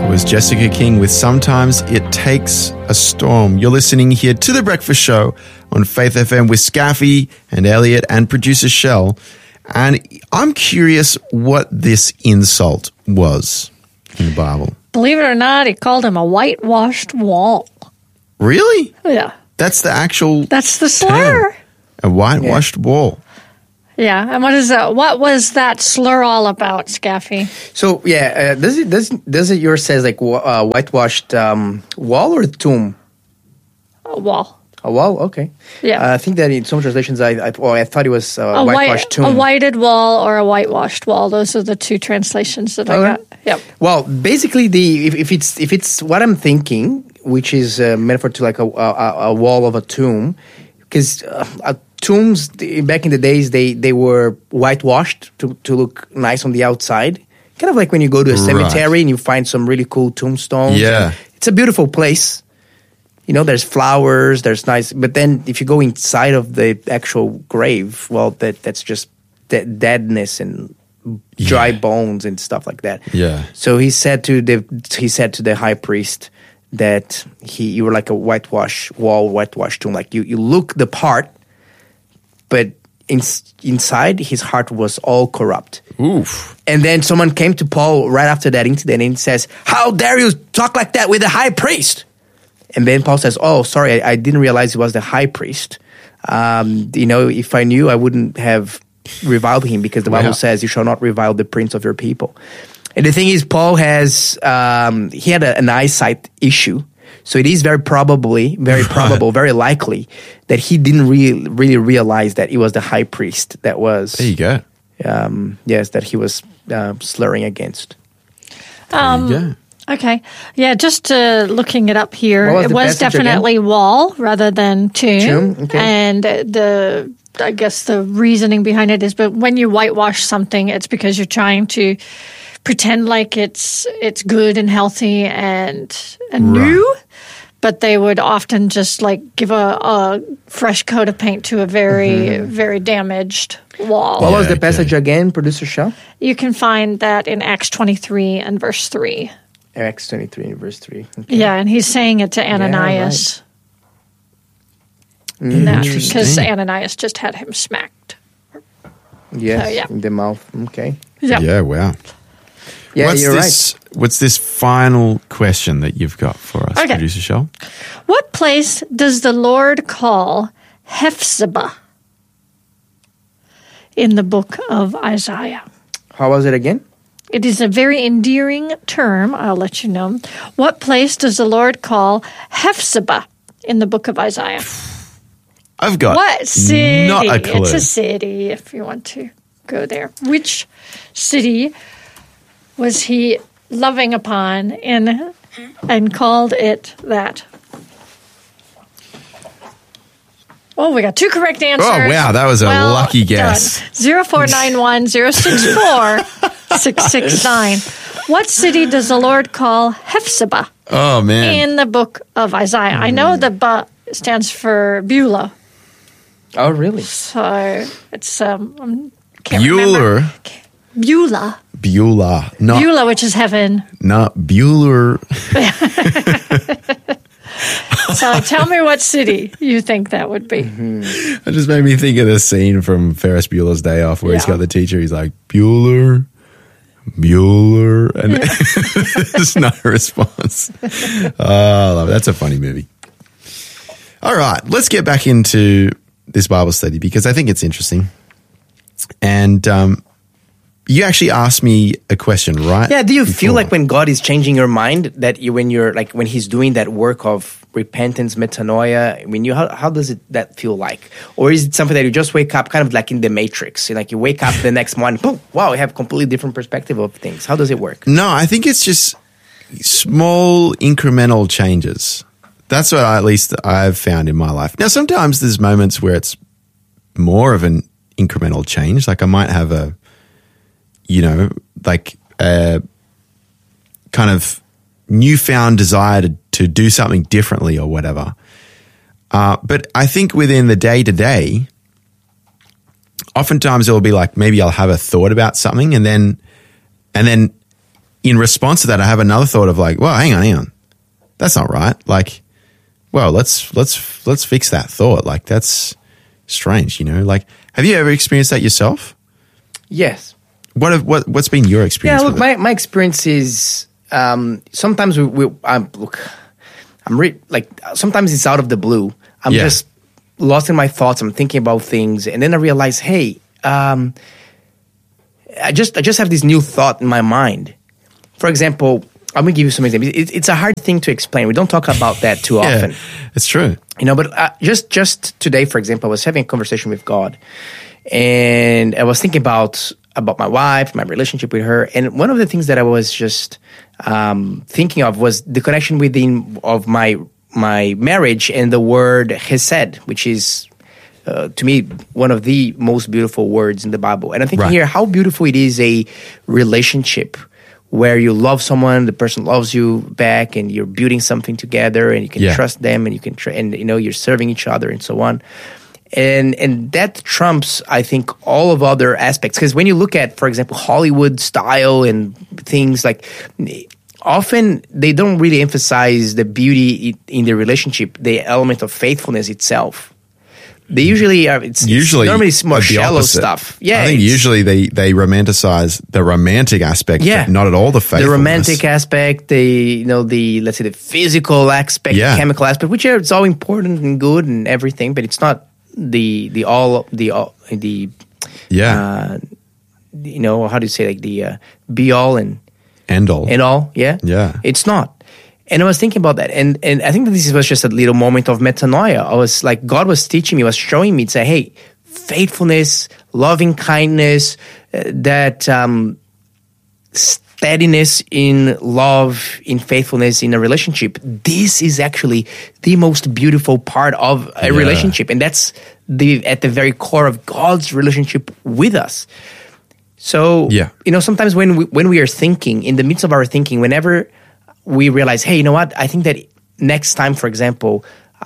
Was Jessica King with Sometimes It Takes a Storm. You're listening here to The Breakfast Show on Faith FM with Scaffy and Elliot and producer Shell. And I'm curious what this insult was in the Bible. Believe it or not, he called him a whitewashed wall. Really? Yeah. That's the actual That's the slur. term. A whitewashed wall. Yeah, and what was that slur all about, Scaffy? So does it yours says like whitewashed wall or tomb? A wall. A wall, okay. Yeah. I think that in some translations, I thought it was a whitewashed tomb. A whited wall or a whitewashed wall. Those are the two translations that I got. Yep. Well, basically, if it's what I'm thinking, which is a metaphor to like a wall of a tomb, because tombs back in the days they were whitewashed to look nice on the outside, kind of like when you go to a cemetery and you find some really cool tombstones. Yeah, it's a beautiful place. You know, there's flowers, there's nice, but then if you go inside of the actual grave, well, that's just deadness and dry bones and stuff like that. Yeah. So he said to the high priest that you were like a whitewash wall, whitewash tomb. Like you look the part, but inside his heart was all corrupt. Oof. And then someone came to Paul right after that incident and says, "How dare you talk like that with the high priest?" And then Paul says, "Oh, sorry, I didn't realize he was the high priest. If I knew, I wouldn't have reviled him, because the Bible says you shall not revile the prince of your people." And the thing is, Paul has he had an eyesight issue, so it is very probable, very likely that he didn't really realize that it was the high priest that was. There you go. That he was slurring against. There you go. Okay. Yeah, just looking it up here, it was definitely again? Wall rather than tomb. Okay. And I guess the reasoning behind it is, but when you whitewash something, it's because you're trying to pretend like it's good and healthy and new. But they would often just like give a fresh coat of paint to a very, very damaged wall. What was the passage again, Producer Shaw? You can find that in Acts 23 and verse 3. Acts 23 and verse 3. Okay. Yeah, and he's saying it to Ananias. Because Ananias just had him smacked. Yes, in the mouth. Okay. Yep. Yeah, wow. Yeah, you're right. What's this final question that you've got for us, Producer Shell? What place does the Lord call Hephzibah in the book of Isaiah? How was it again? It is a very endearing term, I'll let you know. What place does the Lord call Hephzibah in the book of Isaiah? I've got what city? Not a clue. It's a city, if you want to go there. Which city was he loving upon and called it that? Oh, we got two correct answers. Oh, wow, that was a lucky guess. 0491 064 669. What city does the Lord call Hephzibah? Oh, man. In the book of Isaiah. I know the B stands for Beulah. Oh, really? So it's can't Bueller. remember. Beulah. Beulah. Not, Beulah, which is heaven. Not Bueller. So tell me what city you think that would be. It just made me think of the scene from Ferris Bueller's Day Off where he's got the teacher. He's like, Bueller, and there's no response. Oh, I love it. That's a funny movie. All right, let's get back into this Bible study because I think it's interesting. And you actually asked me a question, right? Yeah. Do you feel like when God is changing your mind, that when He's doing that work of repentance, metanoia, how does that feel like? Or is it something that you just wake up, kind of like in the Matrix? Like you wake up the next morning, boom, wow, you have a completely different perspective of things. How does it work? No, I think it's just small incremental changes. That's what at least I've found in my life. Now, sometimes there's moments where it's more of an incremental change. Like I might have a kind of newfound desire to do something differently or whatever. But I think within the day-to-day, oftentimes it will be like maybe I'll have a thought about something and then in response to that, I have another thought of like, well, hang on. That's not right. Like, well, let's fix that thought. Like, that's strange, you know? Like, have you ever experienced that yourself? Yes. What's been your experience? Yeah, look, with it? my experience is sometimes sometimes it's out of the blue. I'm just lost in my thoughts. I'm thinking about things, and then I realize, hey, I just have this new thought in my mind. For example, I'm gonna give you some examples. It's a hard thing to explain. We don't talk about that too often. It's true. You know, but just today, for example, I was having a conversation with God, and I was thinking about my wife, my relationship with her, and one of the things that I was just thinking of was the connection of my marriage and the word chesed, which is to me one of the most beautiful words in the Bible. And I'm thinking here how beautiful it is, a relationship where you love someone, the person loves you back, and you're building something together, and you can trust them, and you can and you know, you're serving each other, and so on. And that trumps, I think, all of other aspects. Because when you look at, for example, Hollywood style and things like, often they don't really emphasize the beauty in the relationship, the element of faithfulness itself. They usually are. It's normally it's more shallow stuff. Yeah, I think usually they romanticize the romantic aspect, but not at all the faithfulness. The romantic aspect, let's say the physical aspect, the chemical aspect, which it's all important and good and everything, but it's not the how do you say, like the be all and end all. Yeah. It's not. And I was thinking about that, and I think that this was just a little moment of metanoia. I was like, God was teaching me, was showing me to say, hey, faithfulness, loving kindness, that steadiness in love, in faithfulness, in a relationship. This is actually the most beautiful part of a relationship, and that's at the very core of God's relationship with us. So, sometimes when we are thinking, in the midst of our thinking, whenever we realize, hey, you know what? I think that next time, for example,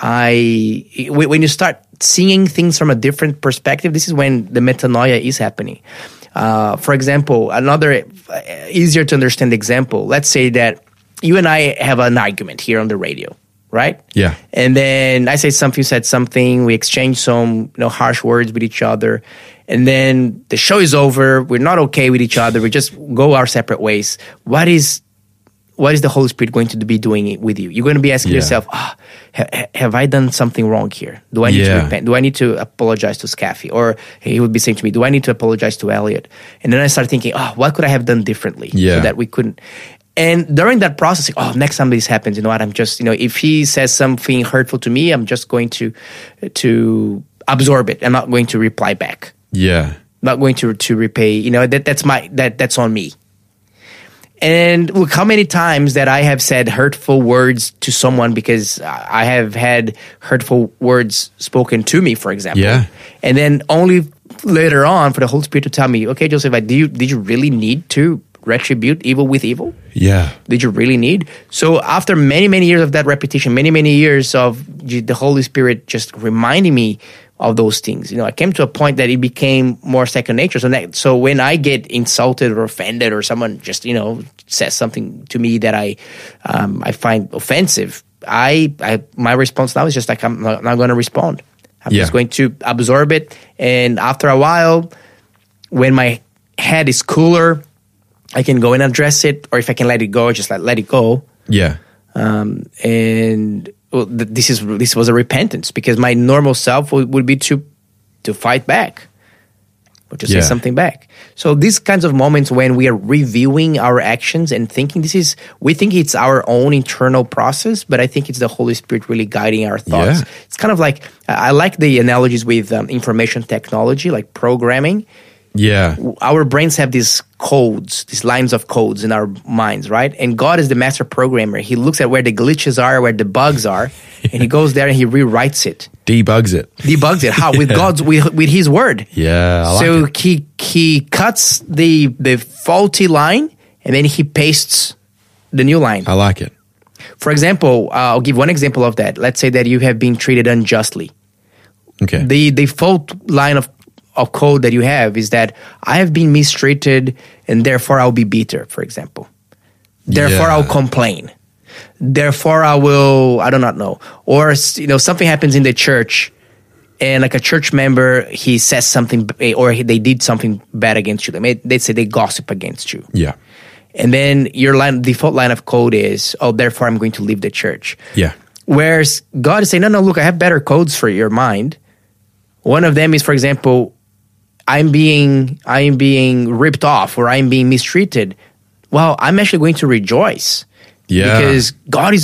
when you start seeing things from a different perspective, this is when the metanoia is happening. For example, another easier to understand example, let's say that you and I have an argument here on the radio, right? Yeah. And then I say something, you said something, we exchange some harsh words with each other, and then the show is over, we're not okay with each other, we just go our separate ways. What is the Holy Spirit going to be doing with you? You're going to be asking yourself, have I done something wrong here? Do I need to repent? Do I need to apologize to Scaffi? Or he would be saying to me, do I need to apologize to Elliot? And then I start thinking, what could I have done differently so that we couldn't? And during that process, next time this happens, you know what? I'm just, if he says something hurtful to me, I'm just going to absorb it. I'm not going to reply back. Yeah. Not going to repay. That's on me. And look how many times that I have said hurtful words to someone because I have had hurtful words spoken to me, for example. Yeah. And then only later on for the Holy Spirit to tell me, okay, Joseph, did you really need to retribute evil with evil? Yeah. Did you really need? So after many, many years of that repetition, many, many years of the Holy Spirit just reminding me of those things, I came to a point that it became more second nature. So when I get insulted or offended, or someone just says something to me that I find offensive, my response now is just like, I'm not going to respond. I'm just going to absorb it, and after a while, when my head is cooler, I can go and address it, or if I can let it go, just let it go. Yeah. And this was a repentance, because my normal self would be to fight back or to say something back. So these kinds of moments when we are reviewing our actions and thinking, we think it's our own internal process, but I think it's the Holy Spirit really guiding our thoughts. Yeah. It's kind of like, I like the analogies with information technology, like programming. Yeah. Our brains have these codes, these lines of codes in our minds, right? And God is the master programmer. He looks at where the glitches are, where the bugs are, and he goes there and he rewrites it. Debugs it. How? With with his word. Yeah. I so like it. he cuts the faulty line, and then he pastes the new line. I like it. For example, I'll give one example of that. Let's say that you have been treated unjustly. Okay. The default line of code that you have is that I have been mistreated and therefore I'll be bitter, for example. Therefore, Yeah. I'll complain. Therefore, I do not know. Or, something happens in the church and like a church member, he says something or they did something bad against you. They say they gossip against you. Yeah. And then your default line of code is, therefore I'm going to leave the church. Yeah. Whereas God is saying, no, look, I have better codes for your mind. One of them is, for example, I'm being ripped off or I'm being mistreated. Well, I'm actually going to rejoice. Yeah. Because God is